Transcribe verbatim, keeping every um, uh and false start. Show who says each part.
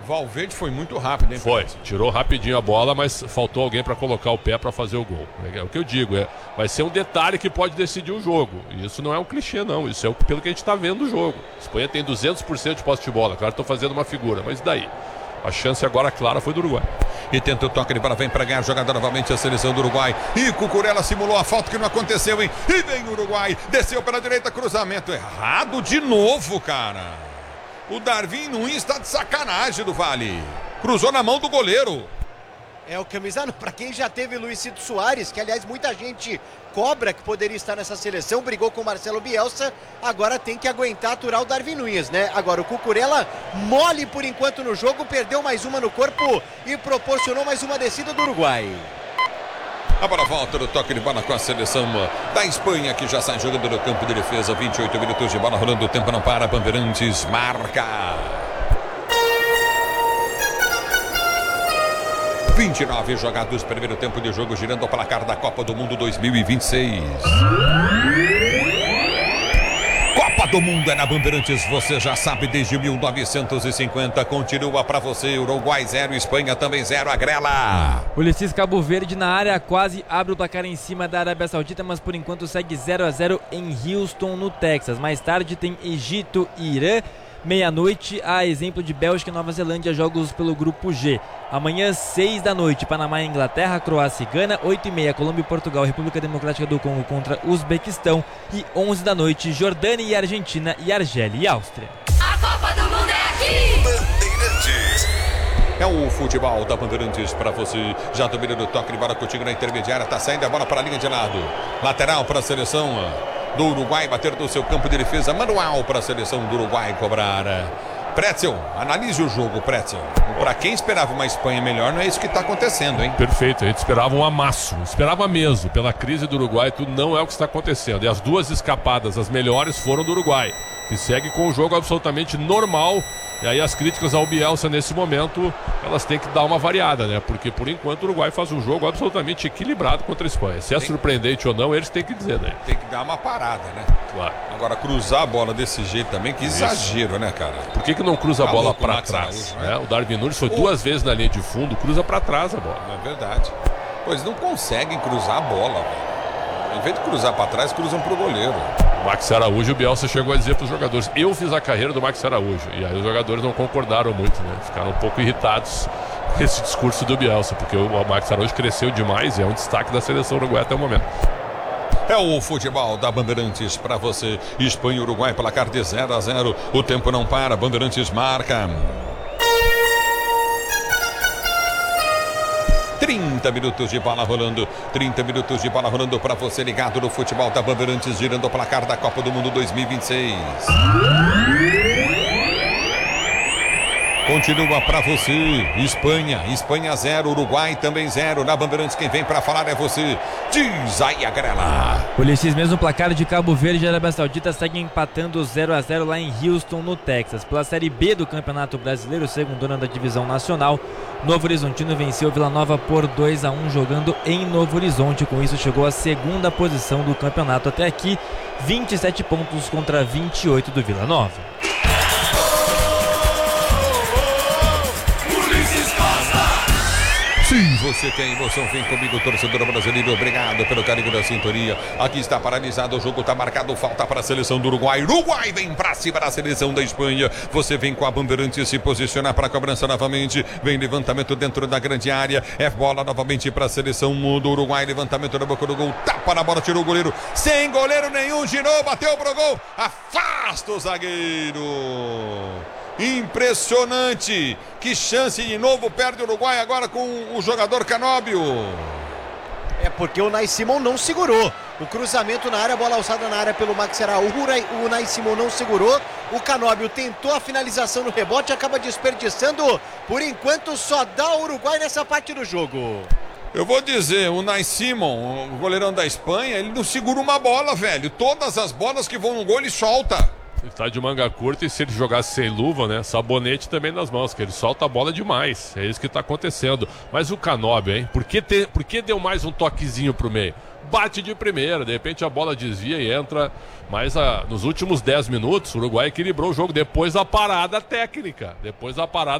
Speaker 1: Valverde foi muito rápido, hein?
Speaker 2: Foi, tirou rapidinho a bola, mas faltou alguém para colocar o pé para fazer o gol. É o que eu digo, é, vai ser um detalhe que pode decidir o jogo. E isso não é um clichê, não. Isso é pelo que a gente está vendo o jogo. A Espanha tem duzentos por cento de posse de bola. Claro, estou fazendo uma figura, mas e daí? A chance agora clara foi do Uruguai.
Speaker 1: E tenta o toque de bola, vem para ganhar jogada novamente a seleção do Uruguai. E Cucurella simulou a falta que não aconteceu, hein? E vem o Uruguai, desceu pela direita, cruzamento errado de novo, cara. O Darwin Nunes está de sacanagem do Vale. Cruzou na mão do goleiro.
Speaker 3: É o camisa, para quem já teve Luizito Soares, que aliás muita gente cobra que poderia estar nessa seleção, brigou com o Marcelo Bielsa, agora tem que aguentar aturar o Darwin Nunes, né? Agora o Cucurella mole por enquanto no jogo, perdeu mais uma no corpo e proporcionou mais uma descida do Uruguai.
Speaker 1: A bola volta no toque de bola com a seleção da Espanha, que já sai jogando no campo de defesa. vinte e oito minutos de bola rolando, o tempo não para. Bandeirantes marca. vinte e nove jogados, primeiro tempo de jogo, girando o placar da Copa do Mundo dois mil e vinte e seis. Copa do Mundo é na Bandeirantes, você já sabe, desde mil novecentos e cinquenta. Continua pra você, Uruguai zero, Espanha também zero, a Grela.
Speaker 4: Ulisses, Cabo Verde na área, quase abre o placar em cima da Arábia Saudita, mas por enquanto segue zero a zero em Houston, no Texas. Mais tarde tem Egito e Irã. Meia-noite, a exemplo de Bélgica e Nova Zelândia, jogos pelo grupo G. Amanhã, seis da noite, Panamá e Inglaterra, Croácia e Gana. Oito e meia, Colômbia e Portugal, República Democrática do Congo contra Uzbequistão. E onze da noite, Jordânia e Argentina e Argélia e Áustria.
Speaker 5: A Copa do Mundo é aqui!
Speaker 1: Bandeirantes. É o futebol da Bandeirantes para você. Já domina do toque de bola contigo na intermediária. Tá saindo a bola para a linha de lado. Lateral para a seleção do Uruguai, bater do seu campo de defesa, manual para a seleção do Uruguai cobrar. Pretzel, analise o jogo, Pretzel. Para quem esperava uma Espanha melhor, não é isso que está acontecendo, hein?
Speaker 2: Perfeito, a gente esperava um amasso, esperava mesmo, pela crise do Uruguai, tudo não é o que está acontecendo. E as duas escapadas, as melhores, foram do Uruguai, que segue com o jogo absolutamente normal. E aí as críticas ao Bielsa nesse momento, elas têm que dar uma variada, né? Porque por enquanto o Uruguai faz um jogo absolutamente equilibrado contra a Espanha. Se é tem... surpreendente ou não, eles têm que dizer, né?
Speaker 1: Tem que dar uma parada, né?
Speaker 2: Claro.
Speaker 1: Agora cruzar a bola desse jeito também, que Isso. exagero, né, cara?
Speaker 2: Por que que não cruza a
Speaker 1: tá
Speaker 2: bola para trás? Araújo, né? O Darwin Nunes foi oh. duas vezes na linha de fundo, cruza para trás a bola.
Speaker 1: É verdade. Pois não conseguem cruzar a bola, velho. Em vez de cruzar para trás, cruzam pro goleiro.
Speaker 2: Max Araújo, o Bielsa chegou a dizer para os jogadores: eu fiz a carreira do Max Araújo. E aí os jogadores não concordaram muito, né? Ficaram um pouco irritados com esse discurso do Bielsa, porque o Max Araújo cresceu demais e é um destaque da seleção uruguaia até o momento.
Speaker 1: É o futebol da Bandeirantes para você. Espanha e Uruguai, placar de zero a zero. O tempo não para, Bandeirantes marca. trinta minutos de bola rolando, trinta minutos de bola rolando para você ligado no futebol da Bandeirantes, girando o placar da Copa do Mundo dois mil e vinte e seis. Continua para você, Espanha, Espanha zero, Uruguai também zero. Na Bandeirantes quem vem para falar é você. Diz aí a Grela.
Speaker 4: Ulisses, mesmo placar de Cabo Verde e Arábia Saudita segue empatando zero a zero lá em Houston, no Texas. Pela Série B do Campeonato Brasileiro, segundona da Divisão Nacional, Novo Horizontino venceu Vila Nova por dois a um jogando em Novo Horizonte. Com isso chegou à segunda posição do campeonato até aqui, vinte e sete pontos contra vinte e oito do Vila Nova.
Speaker 1: Sim, você tem emoção, vem comigo, torcedor brasileiro, obrigado pelo carinho da sintonia. Aqui está paralisado, o jogo está marcado, falta para a seleção do Uruguai. Uruguai vem para cima da seleção da Espanha. Você vem com a Bandeirante se posicionar para a cobrança novamente. Vem levantamento dentro da grande área. É bola novamente para a seleção do Uruguai. Levantamento na boca do gol, tapa na bola, tirou o goleiro. Sem goleiro nenhum, girou, bateu pro gol. Afasta o zagueiro. Impressionante, que chance de novo, perde o Uruguai agora com o jogador Canóbio.
Speaker 3: É porque o Nai Simon não segurou. O cruzamento na área, bola alçada na área pelo Max Araújo, o Nai Simon não segurou. O Canóbio tentou a finalização no rebote, acaba desperdiçando. Por enquanto só dá o Uruguai nessa parte do jogo.
Speaker 1: Eu vou dizer, o Nai Simon, o goleirão da Espanha, ele não segura uma bola, velho. Todas as bolas que vão no gol ele solta.
Speaker 2: Ele tá de manga curta e se ele jogasse sem luva, né? Sabonete também nas mãos, que ele solta a bola demais. É isso que tá acontecendo. Mas o Canóbio, hein? Por que, te... Por que deu mais um toquezinho pro meio? Bate de primeira, de repente a bola desvia e entra. Mas a... nos últimos dez minutos, o Uruguai equilibrou o jogo depois da parada técnica. Depois da parada